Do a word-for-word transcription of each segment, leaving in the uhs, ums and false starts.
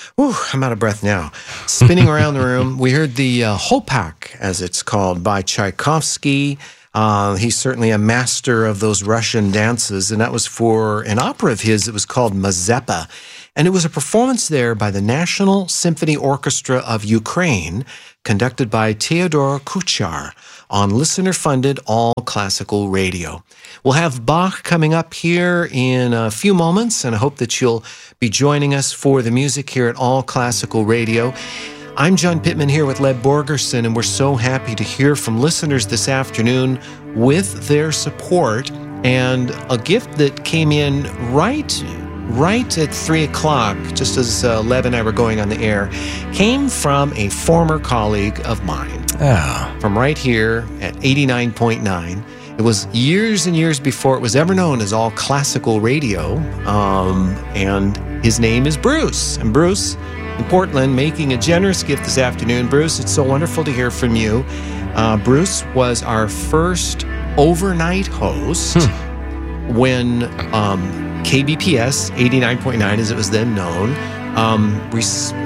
Whew, I'm out of breath now. Spinning around the room, we heard the uh, Hopak, as it's called, by Tchaikovsky. Uh, he's certainly a master of those Russian dances, and that was for an opera of his that was called Mazeppa. And it was a performance there by the National Symphony Orchestra of Ukraine, conducted by Theodor Kuchar on listener-funded all-classical radio. We'll have Bach coming up here in a few moments, and I hope that you'll be joining us for the music here at All Classical Radio. I'm John Pittman here with Leb Borgerson, and we're so happy to hear from listeners this afternoon with their support. And a gift that came in right, right at three o'clock, just as uh, Leb and I were going on the air, came from a former colleague of mine. Oh. From right here at eighty-nine point nine. It was years and years before it was ever known as All Classical Radio. Um, and his name is Bruce. And Bruce in Portland making a generous gift this afternoon. Bruce, it's so wonderful to hear from you. Uh, Bruce was our first overnight host hmm. when um, K B P S eighty-nine point nine, as it was then known, um, we,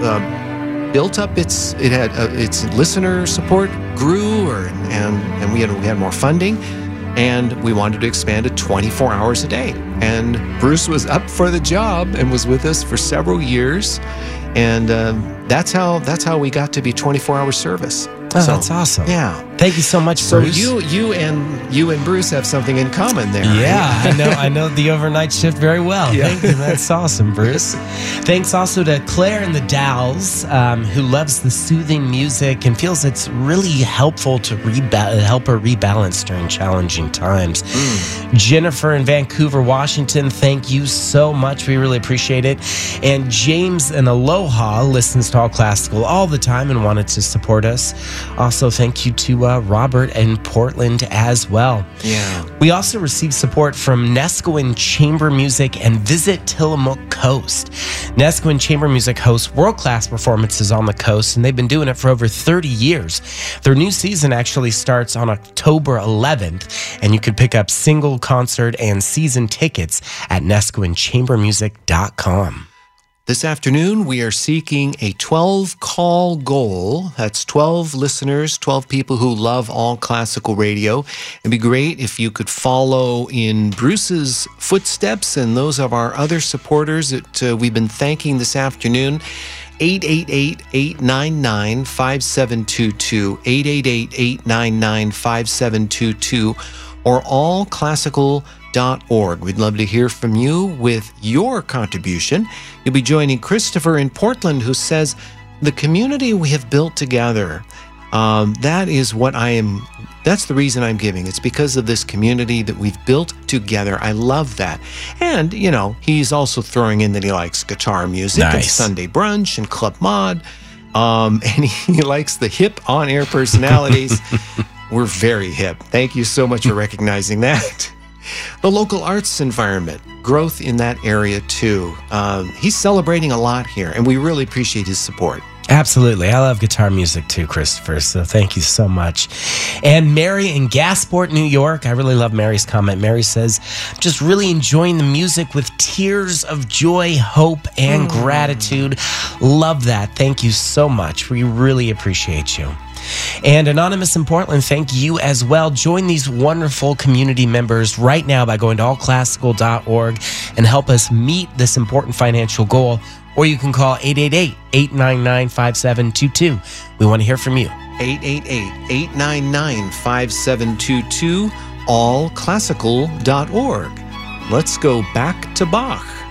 uh, built up its it had uh, its listener support grew, or and and we had we had more funding. And we wanted to expand it twenty-four hours a day. And Bruce was up for the job and was with us for several years. And um, that's how that's how we got to be twenty-four hour service. Oh, so, that's awesome. Yeah. Thank you so much, so Bruce. So you you and you and Bruce have something in common there. Yeah, right? I know I know the overnight shift very well. Yeah. Thank you. That's awesome, Bruce. Thanks also to Claire in the Dalles, um, who loves the soothing music and feels it's really helpful to reba- help her rebalance during challenging times. Mm. Jennifer in Vancouver, Washington, thank you so much. We really appreciate it. And James in Aloha listens to All Classical all the time and wanted to support us. Also, thank you to uh, Robert in Portland as well. Yeah. We also received support from Nesquin Chamber Music and Visit Tillamook Coast. Nesquin Chamber Music hosts world-class performances on the coast, and they've been doing it for over thirty years. Their new season actually starts on October eleventh, and you can pick up single, concert, and season tickets at nesquin chamber music dot com. This afternoon, we are seeking a twelve call goal. That's twelve listeners, twelve people who love All Classical Radio. It'd be great if you could follow in Bruce's footsteps and those of our other supporters that uh, we've been thanking this afternoon. eight eight eight, eight nine nine, five seven two two, eight eight eight, eight nine nine, five seven two two, or all classical dot org. We'd love to hear from you with your contribution. You'll be joining Christopher in Portland, who says, the community we have built together, um, that is what I am, that's the reason I'm giving. It's because of this community that we've built together. I love that. And, you know, he's also throwing in that he likes guitar music nice. and Sunday brunch and Club Mod. Um, and he likes the hip on-air personalities. We're very hip. Thank you so much for recognizing that. The local arts environment, growth in that area too. Um, he's celebrating a lot here, and we really appreciate his support. Absolutely. I love guitar music too, Christopher, so thank you so much. And Mary in Gasport, New York. I really love Mary's comment. Mary says, just really enjoying the music with tears of joy, hope, and mm. gratitude. Love that. Thank you so much. We really appreciate you. And Anonymous in Portland, thank you as well. Join these wonderful community members right now by going to all classical dot org and help us meet this important financial goal. Or you can call eight eight eight, eight nine nine, five seven two two. We want to hear from you. eight eight eight, eight nine nine, five seven two two, all classical dot org. Let's go back to Bach.